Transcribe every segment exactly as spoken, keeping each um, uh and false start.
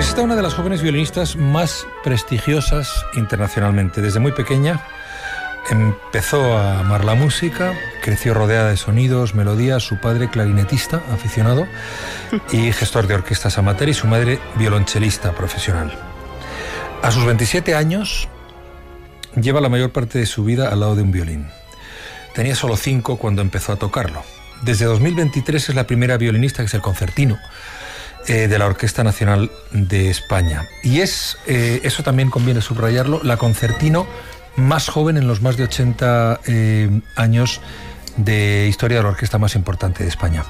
Visita a una de las jóvenes violinistas más prestigiosas internacionalmente. Desde muy pequeña empezó a amar la música, creció rodeada de sonidos, melodías, su padre clarinetista aficionado y gestor de orquestas amateur y su madre violonchelista profesional. A sus veintisiete años lleva la mayor parte de su vida al lado de un violín. Tenía solo cinco cuando empezó a tocarlo. Desde dos mil veintitrés es la primera violinista que es el concertino eh, de la Orquesta Nacional de España. Y es, eh, eso también conviene subrayarlo, la concertino más joven en los más de ochenta eh, años de historia de la orquesta más importante de España.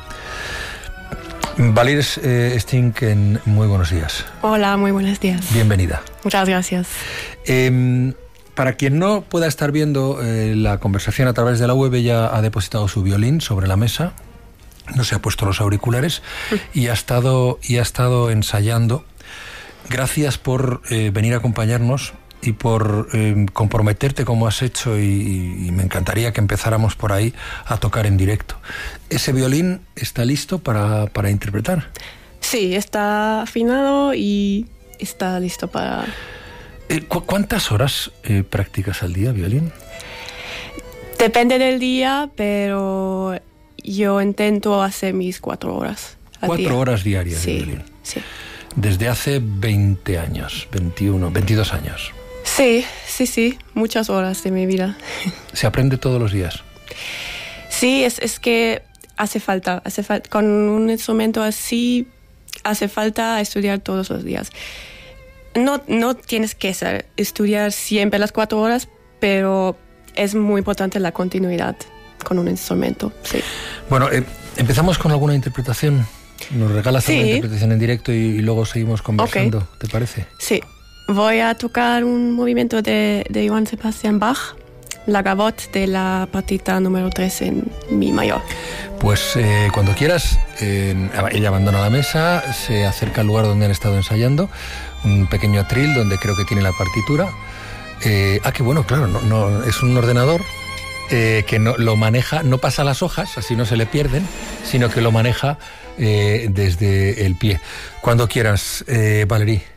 Valer eh, Stinken, muy buenos días. Hola, muy buenos días. Bienvenida. Muchas gracias. Eh, para quien no pueda estar viendo eh, la conversación a través de la web, ella ha depositado su violín sobre la mesa, no se ha puesto los auriculares y ha estado, y ha estado ensayando. Gracias por eh, venir a acompañarnos y por eh, comprometerte como has hecho, y, y me encantaría que empezáramos por ahí a tocar en directo. ¿Ese violín está listo para, para interpretar? Sí, está afinado y está listo para... Eh, ¿cu- ¿Cuántas horas eh, practicas al día violín? Depende del día, pero yo intento hacer mis cuatro horas al Cuatro día. horas diarias Sí, de violín. sí. Desde hace veinte años, veintiuno, veintidós años. Sí, sí, sí, muchas horas de mi vida. ¿Se aprende todos los días? Sí, es, es que hace falta, hace falta, con un instrumento así, hace falta estudiar todos los días. No, no tienes que ser, estudiar siempre las cuatro horas, pero es muy importante la continuidad con un instrumento, sí. Bueno, eh, empezamos con alguna interpretación. Nos regalas Sí. alguna interpretación en directo y, y luego seguimos conversando, Ok. ¿te parece? Sí, voy a tocar un movimiento de, de Johann Sebastian Bach, la gavotte de la partita número tres en mi mayor. Pues eh, cuando quieras, eh, ella abandona la mesa, se acerca al lugar donde han estado ensayando, un pequeño atril donde creo que tiene la partitura. Eh, ah, que bueno, claro, no, no, es un ordenador eh, que no, lo maneja, no pasa las hojas, así no se le pierden, sino que lo maneja eh, desde el pie. Cuando quieras, eh, Valerie.